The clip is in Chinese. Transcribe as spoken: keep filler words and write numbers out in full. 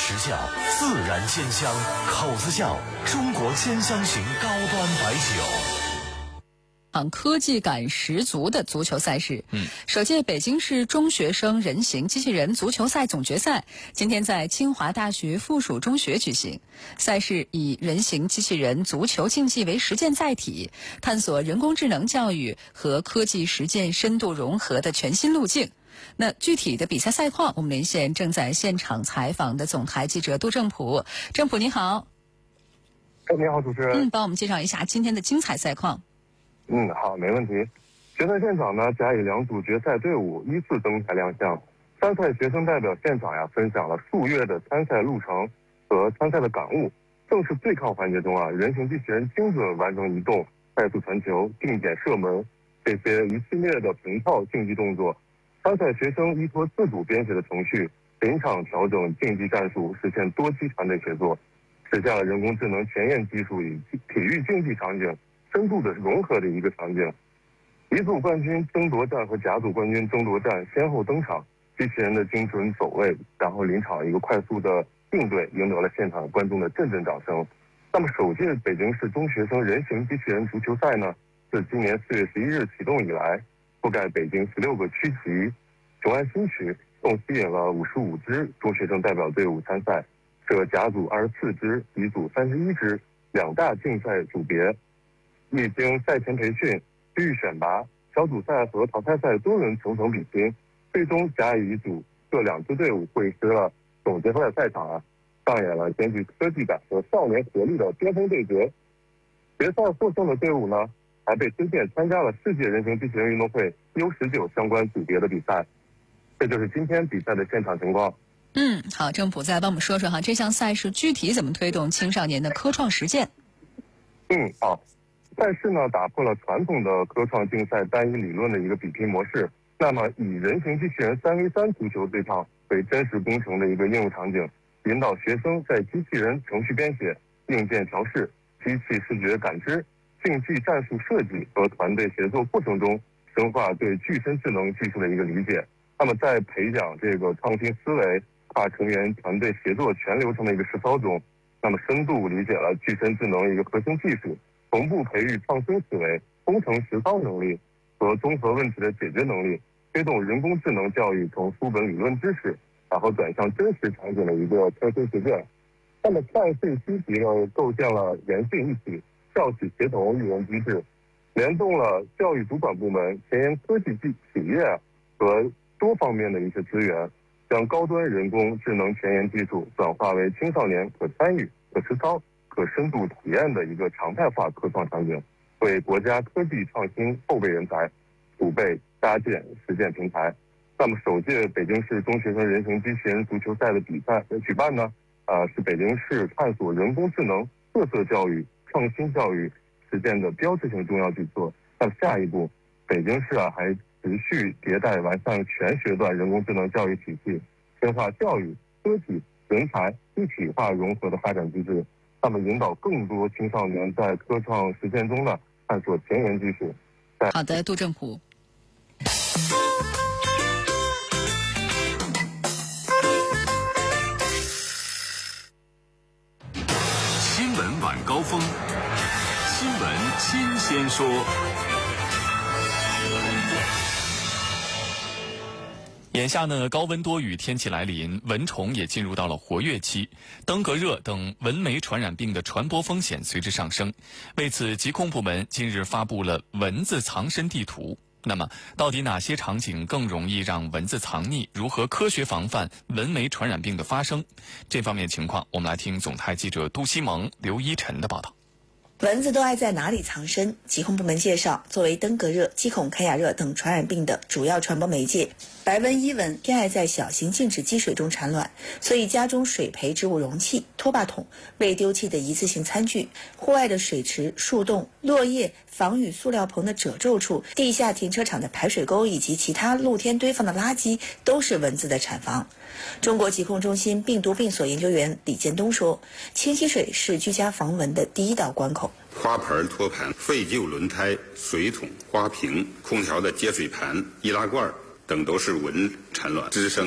实效，自然鲜香，口子窖中国鲜香型高端白酒。 科技感十足的足球赛事， 嗯， 首届北京市中学生人形机器人足球赛总决赛今天在清华大学附属中学举行。赛事以人形机器人足球竞技为实践载体，探索人工智能教育和科技实践深度融合的全新路径。那具体的比赛赛况，我们连线正在现场采访的总台记者杜正普。正普你好。 你好，主持人。 嗯，帮我们介绍一下今天的精彩赛况。 嗯，好，没问题。决赛现场呢，甲乙两组决赛队伍依次登台亮相。参赛学生代表现场呀，分享了数月的参赛路程和参赛的感悟。正式对抗环节中啊，人形机器人精准完成移动、快速传球、定点射门这些一系列的平套竞技动作。参赛学生依托自主编写的程序，临场调整竞技战术，实现多机团队协作，实现了人工智能前沿技术与体育竞技场景深度的融合的一个场景。乙组冠军争夺战和甲组冠军争夺战先后登场，机器人的精准走位，然后临场一个快速的应对，赢得了现场观众的阵阵掌声。那么首届北京市中学生人形机器人足球赛呢，自今年四月十一日启动以来，覆盖北京十六个区级、雄安新区，共吸引了五十五支中学生代表队伍参赛，设甲组二十四支、乙组三十一支两大竞赛组别。历经赛前培训、区域选拔、小组赛和淘汰赛多轮层层比拼，最终甲乙组各两支队伍会师了总决赛赛场啊，上演了兼具科技感和少年活力的巅峰对决。决赛获胜的队伍呢，还被推荐参加了世界人形机器人运动会 U 十九 相关组别的比赛。这就是今天比赛的现场情况。 嗯，好，郑普再帮我们说说哈，这项赛事具体怎么推动青少年的科创实践？ 嗯，好。赛事呢，打破了传统的科创竞赛单一理论的一个比拼模式。那么，以人形机器人三 V 三足球对抗为真实工程的一个应用场景，引导学生在机器人程序编写、硬件调试、机器视觉感知、竞技战术设计和团队协作过程中，深化对具身智能技术的一个理解。那么，在培养这个创新思维、跨成员团队协作全流程的一个实操中，那么深度理解了具身智能一个核心技术。同步培育创新思维、工程实操能力和综合问题的解决能力，推动人工智能教育从书本理论知识，然后转向真实场景的一个科学实践。那么赛事积极的构建了研训一体、教企协同育人机制，联动了教育主管部门、前沿科技企业和多方面的一些资源，将高端人工智能前沿技术转化为青少年可参与、可实操、可深度体验的一个常态化科创场景，为国家科技创新后备人才储备搭建实践平台。那么首届北京市中学生人形机器人足球赛的比赛的举办呢，呃，是北京市探索人工智能特色教育、创新教育实践的标志性重要举措。那么下一步，北京市啊还持续迭代完善全学段人工智能教育体系，深化教育、科技、人才一体化融合的发展机制。那么引导更多青少年在科创实践中呢探索前沿技术。 好的，杜正普。 新闻晚高峰，新闻新鲜说。 眼下呢，高温多雨天气来临，蚊虫也进入到了活跃期，登革热等蚊媒传染病的传播风险随之上升。为此，疾控部门近日发布了蚊子藏身地图。那么，到底哪些场景更容易让蚊子藏匿？如何科学防范蚊媒传染病的发生？这方面情况，我们来听总台记者杜西蒙、刘一晨的报道。 蚊子都爱在哪里藏身？疾控部门介绍，作为登革热、鸡孔、开雅热等传染病的主要传播媒介，白纹伊蚊偏爱在小型静止积水中产卵，所以家中水培植物容器、拖把桶、未丢弃的一次性餐具、户外的水池、树洞、落叶、防雨塑料棚的褶皱处、地下停车场的排水沟以及其他露天堆放的垃圾，都是蚊子的产房。中国疾控中心病毒病所研究员李建东说，清洗水是居家防蚊的第一道关口。 花盆、托盘、废旧轮胎、水桶、花瓶、空调的接水盘、易拉罐等都是蚊产卵滋生。